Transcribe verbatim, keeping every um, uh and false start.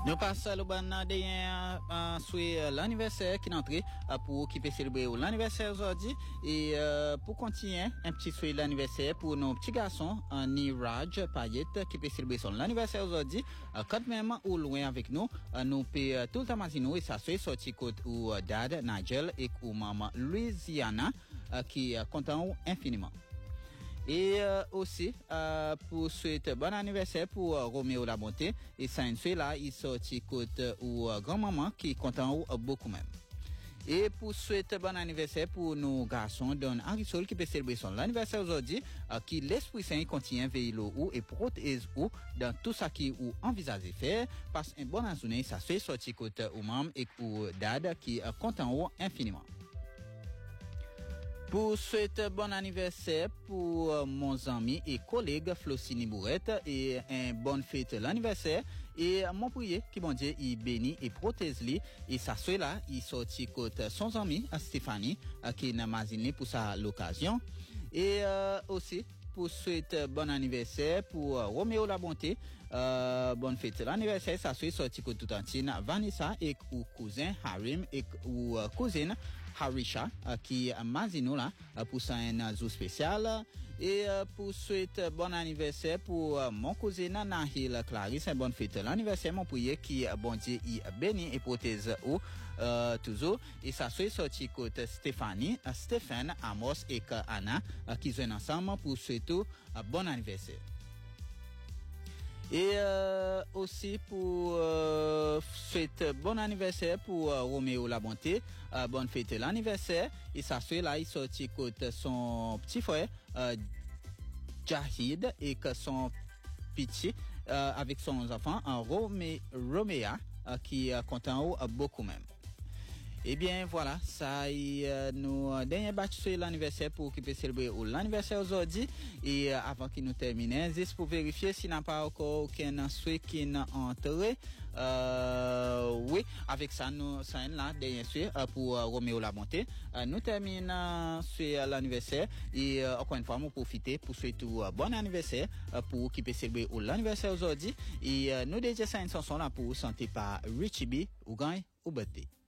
Nous passons le bon derrière euh, sur l'anniversaire qui est entré euh, pour qui peut célébrer l'anniversaire aujourd'hui et euh, pour continuer un petit sur l'anniversaire pour nos petits garçons euh, Niraj Payet qui peut célébrer son anniversaire aujourd'hui euh, quand même ou loin avec nous euh, nous peut euh, tout le temps nous et ça soit sorti côté ou euh, dad Nigel et ou maman Louisiana euh, qui euh, content infiniment. Et euh, aussi euh, pour souhaiter bon anniversaire pour euh, Roméo La Bonté et ça une là il sorti côté ou euh, grand-maman qui content euh, beaucoup même. Et pour souhaiter bon anniversaire pour nos garçons Don Arisol qui peut célébrer son anniversaire aujourd'hui euh, qui l'Esprit Saint continue veiller ou et protège ou dans tout ça qui ou envisage faire passe un bon journée ça fait sorti côté ou maman et ou dad qui euh, content infiniment. Pour souhaiter bon anniversaire pour euh, mon ami et collègue Flocini Bourette et un bonne fête l'anniversaire et euh, mon prier qui bon Dieu il bénit et protège lui et ça soit là il sorti côté son ami Stéphanie euh, qui n'a masiné pour sa l'occasion et euh, aussi pour souhaiter bon anniversaire pour euh, Roméo La Bonté euh, bonne fête l'anniversaire ça soit sorti côté tout entier Vanessa et ou cousin Harim et ou euh, cousine Harisha euh, qui a mazino là euh, pour ça un jour spécial et euh, pour souhaiter bon anniversaire pour euh, mon cousin Nahil Clarisse bonne fête l'anniversaire mon prier qui bon Dieu il bénit et protège ou euh, toujours et ça soit sorti côté Stéphanie euh, Stéphane Amos et Anna euh, qui sont ensemble pour souhaiter euh, bon anniversaire. Et euh, aussi pour euh, souhaiter bon anniversaire pour euh, Roméo La Bonté, euh, bonne fête l'anniversaire. Et ça fait là, il sortit côté son petit frère euh, Jahid et que son petit euh, avec son enfant en Romé, Roméa euh, qui est content euh, beaucoup même. Eh bien voilà, ça y euh, nous dernier batch sur l'anniversaire pour qui peut célébrer l'anniversaire aujourd'hui et euh, avant qu'il nous termine, juste pour vérifier s'il n'a pas encore aucun souhait qui n'a entré. Euh, oui, avec ça nous ça là dernier souhait euh, pour euh, Roméo La Bonté. Euh, nous terminons sur l'anniversaire et euh, encore une fois nous profiter pour souhaiter un bon anniversaire euh, pour qui peut célébrer l'anniversaire aujourd'hui et euh, nous déjà ça une chanson là pour santé par Richie B ou gagne ou birthday.